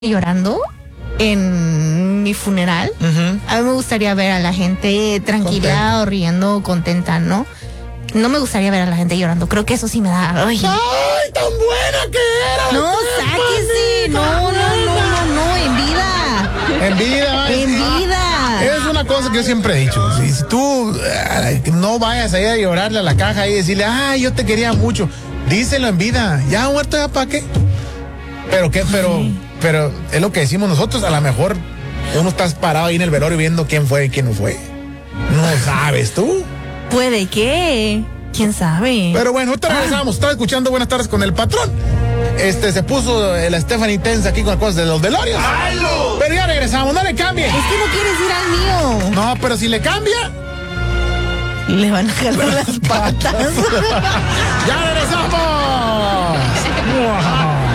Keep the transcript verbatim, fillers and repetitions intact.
llorando en mi funeral. Uh-huh. A mí me gustaría ver a la gente tranquila o riendo, contenta, ¿no? No me gustaría ver a la gente llorando. Creo que eso sí me da... ¡Ay, ¡Ay, tan buena que era! No, sáquese. No, no, no, no, no, en vida. En vida. En sí. vida. Es una cosa que yo siempre he dicho. Si, si tú eh, no vayas ahí a llorarle a la caja y decirle, ay, yo te quería mucho. Díselo en vida. Ya muerto, ya para qué. Pero qué, pero... Ay. Pero es lo que decimos nosotros, a lo mejor uno está parado ahí en el velorio viendo quién fue y quién no fue. No sabes tú. Puede que, quién sabe. Pero bueno, ahorita regresamos. Estaba escuchando Buenas Tardes con el Patrón. Este, se puso la Stephanie Tense aquí con cosas de los delorios. ¡Halo! Pero ya regresamos, no le cambie. Es que no quieres ir al mío. No, pero si le cambia, le van a jalar las patas. ya regresamos.